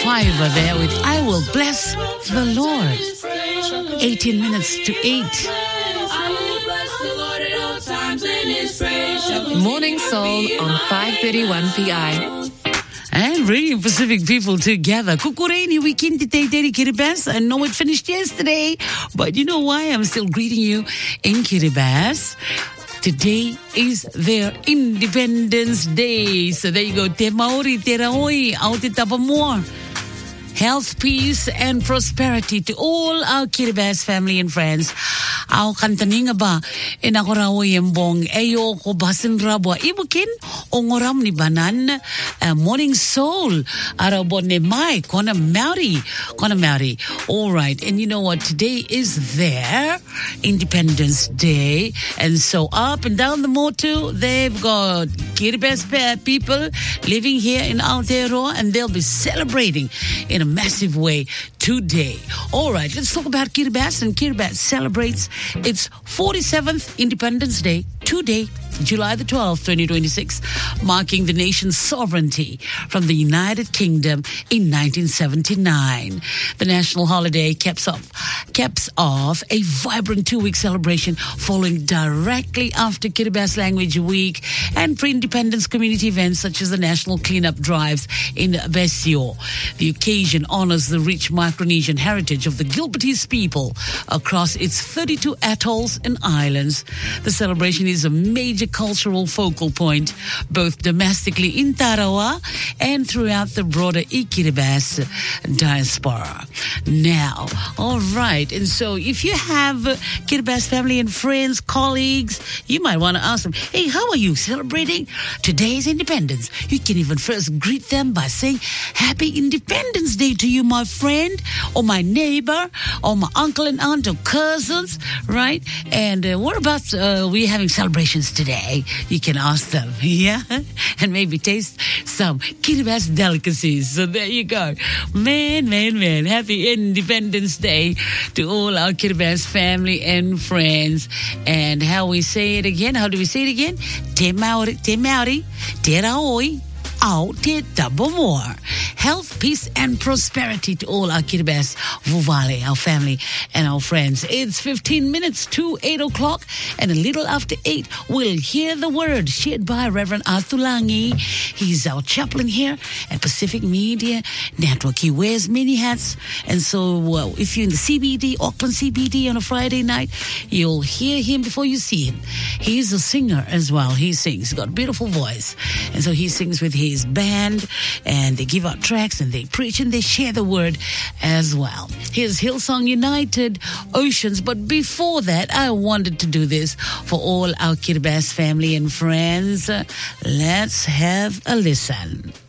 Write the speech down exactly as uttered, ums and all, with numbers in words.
Fiverr there with I Will Bless the Lord. eighteen minutes to eight. Morning Soul on five thirty-one P I. And Radio Pacific people together. Kukureni weekend today, Kiribati. I know it finished yesterday, but you know why? I'm still greeting you in Kiribati. Today is their Independence Day. So there you go. Te Maori, te raoi, au te tapamoa. Health, peace, and prosperity to all our Kiribati family and friends. Au kantaninga ba inakora yembong eyo ko basin rabwa ibukin ongoram ni banan uh, Morning Soul arabon ne mai kona Maori kona Maori. All right, and you know what? Today is their Independence Day, and so up and down the motu they've got Kiribati people living here in Aotearoa, and they'll be celebrating in a massive way today. All right, let's talk about Kiribati. And Kiribati celebrates its forty-seventh Independence Day today, July the twelfth, twenty twenty-six, marking the nation's sovereignty from the United Kingdom in nineteen seventy-nine. The national holiday caps off, caps off a vibrant two-week celebration following directly after Kiribati Language Week and pre-independence community events such as the National Cleanup Drives in Besio. The occasion honors the rich Micronesian heritage of the Gilbertese people across its thirty-two atolls and islands. The celebration is a major cultural focal point, both domestically in Tarawa and throughout the broader Kiribati diaspora. Now, all right, and so if you have Kiribati family and friends, colleagues, you might want to ask them, hey, how are you celebrating today's independence? You can even first greet them by saying, Happy Independence Day to you, my friend, or my neighbor, or my uncle and aunt, or cousins, right? And uh, what about uh, we having celebrations today? You can ask them, yeah? And maybe taste some Kiribati delicacies. So there you go. Man, man, man. Happy Independence Day to all our Kiribati family and friends. And how we say it again? How do we say it again? Te Maori, te Maori, te raoi. Au te tapamoa. Health, peace, and prosperity to all our Kiribati, Vuvale, our family, and our friends. It's fifteen minutes to eight o'clock, and a little after eight, we'll hear the word shared by Reverend Athulangi. He's our chaplain here at Pacific Media Network. He wears many hats, and so well, if you're in the C B D, Auckland C B D on a Friday night, you'll hear him before you see him. He's a singer as well. He sings. He's got a beautiful voice, and so he sings with his band, and they give out tracks, and they preach, and they share the word as well. Here's Hillsong United, Oceans. But before that, I wanted to do this for all our Kiribati family and friends. Let's have a listen.